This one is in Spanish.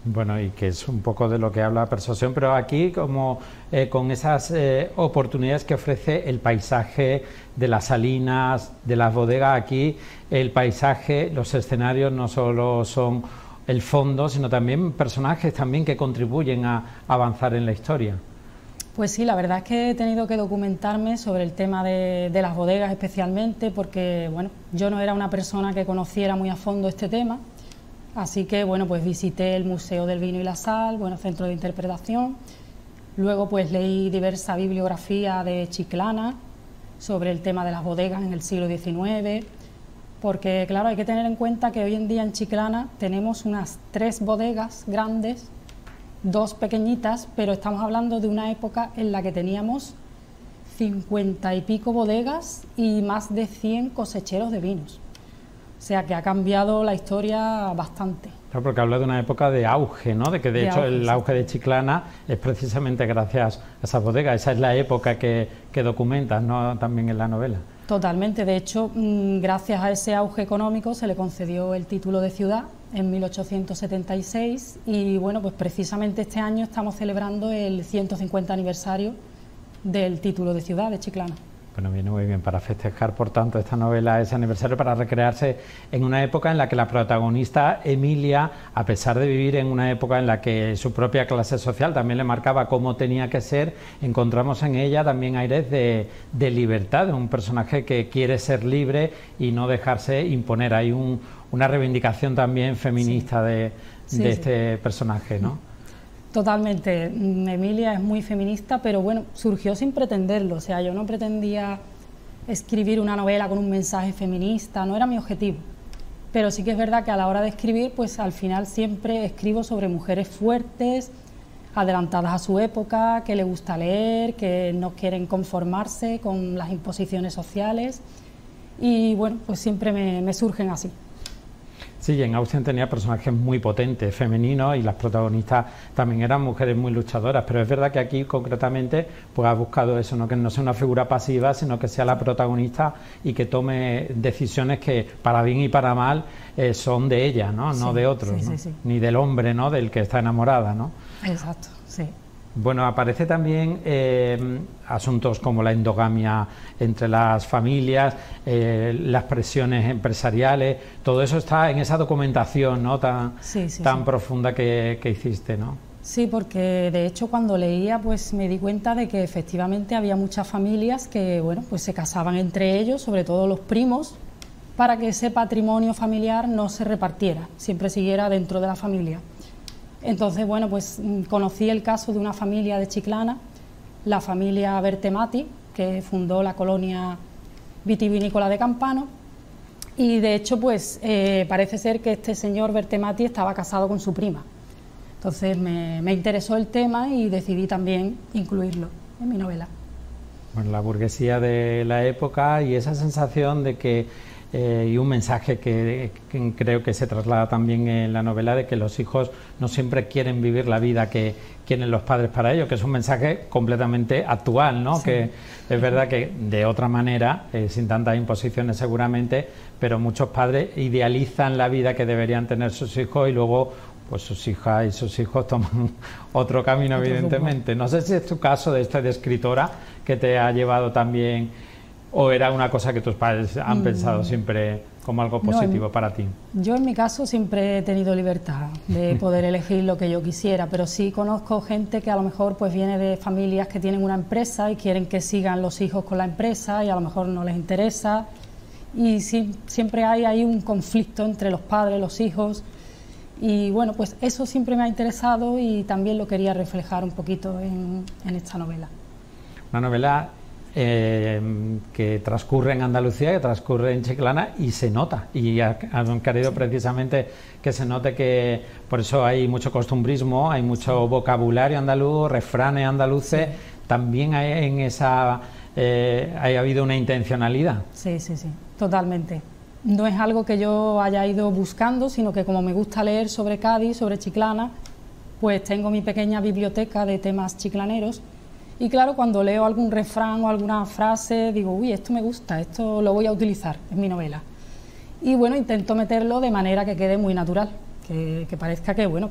Bueno, y que es un poco de lo que habla Persuasión, pero aquí como con esas oportunidades que ofrece el paisaje de las salinas, de las bodegas, aquí el paisaje, los escenarios no solo son el fondo, sino también personajes también que contribuyen a avanzar en la historia. Pues sí, la verdad es que he tenido que documentarme sobre el tema de las bodegas especialmente, porque bueno, yo no era una persona que conociera muy a fondo este tema. Así que bueno, pues visité el Museo del Vino y la Sal, bueno, centro de interpretación. Luego pues leí diversa bibliografía de Chiclana sobre el tema de las bodegas en el siglo XIX, porque claro, hay que tener en cuenta que hoy en día en Chiclana tenemos unas 3 bodegas grandes, 2 pequeñitas, pero estamos hablando de una época en la que teníamos 50 y pico bodegas y más de 100 cosecheros de vinos. O sea que ha cambiado la historia bastante. Claro, porque habla de una época de auge, ¿no? De que de hecho auge, el auge de Chiclana es precisamente gracias a esas bodegas. Esa es la época que documentas, ¿no? También en la novela. Totalmente. De hecho, gracias a ese auge económico se le concedió el título de ciudad en 1876 y bueno, pues precisamente este año estamos celebrando el 150 aniversario del título de ciudad de Chiclana. Bueno, viene muy bien para festejar, por tanto, esta novela, ese aniversario, para recrearse en una época en la que la protagonista, Emilia, a pesar de vivir en una época en la que su propia clase social también le marcaba cómo tenía que ser, encontramos en ella también aires de libertad, de un personaje que quiere ser libre y no dejarse imponer. Hay una reivindicación también feminista de este personaje, ¿no? Totalmente. Emilia es muy feminista, pero bueno, surgió sin pretenderlo. O sea, yo no pretendía escribir una novela con un mensaje feminista, no era mi objetivo. Pero sí que es verdad que a la hora de escribir, pues al final siempre escribo sobre mujeres fuertes, adelantadas a su época, que les gusta leer, que no quieren conformarse con las imposiciones sociales. Y bueno, pues siempre me surgen así. Sí, Jane Austen tenía personajes muy potentes, femeninos, y las protagonistas también eran mujeres muy luchadoras, pero es verdad que aquí concretamente pues ha buscado eso, ¿no? Que no sea una figura pasiva, sino que sea la protagonista y que tome decisiones que para bien y para mal son de ella, ¿no? No de otros, ¿no? Ni del hombre, ¿no? Del que está enamorada, ¿no? Exacto, sí. Bueno, aparece también asuntos como la endogamia entre las familias, las presiones empresariales, todo eso está en esa documentación, ¿no? tan profunda que hiciste, ¿no? Sí, porque de hecho cuando leía pues me di cuenta de que efectivamente había muchas familias que bueno, pues se casaban entre ellos, sobre todo los primos, para que ese patrimonio familiar no se repartiera, siempre siguiera dentro de la familia. Entonces, bueno, pues conocí el caso de una familia de Chiclana, la familia Bertemati, que fundó la colonia vitivinícola de Campano, y de hecho, pues parece ser que este señor Bertemati estaba casado con su prima. Entonces me interesó el tema y decidí también incluirlo en mi novela. Bueno, la burguesía de la época y esa sensación de que y un mensaje que creo que se traslada también en la novela, de que los hijos no siempre quieren vivir la vida que quieren los padres para ellos, que es un mensaje completamente actual, ¿no? Sí. Que es verdad que de otra manera, sin tantas imposiciones seguramente, pero muchos padres idealizan la vida que deberían tener sus hijos y luego pues sus hijas y sus hijos toman otro camino, evidentemente. No sé si es tu caso de escritora que te ha llevado también, ¿o era una cosa que tus padres han pensado siempre como algo positivo para ti? Yo en mi caso siempre he tenido libertad de poder elegir lo que yo quisiera, pero sí conozco gente que a lo mejor pues viene de familias que tienen una empresa y quieren que sigan los hijos con la empresa y a lo mejor no les interesa, y sí, siempre hay ahí un conflicto entre los padres, los hijos, y bueno, pues eso siempre me ha interesado y también lo quería reflejar un poquito en esta novela. Una novela que transcurre en Andalucía, que transcurre en Chiclana, y se nota, y han querido precisamente que se note, que por eso hay mucho costumbrismo, hay mucho vocabulario andaluz, refranes andaluces, también hay en esa ha habido una intencionalidad. Sí, totalmente. No es algo que yo haya ido buscando, sino que como me gusta leer sobre Cádiz, sobre Chiclana, pues tengo mi pequeña biblioteca de temas chiclaneros. Y claro, cuando leo algún refrán o alguna frase, digo, uy, esto me gusta, esto lo voy a utilizar en mi novela. Y bueno, intento meterlo de manera que quede muy natural, que parezca que, bueno,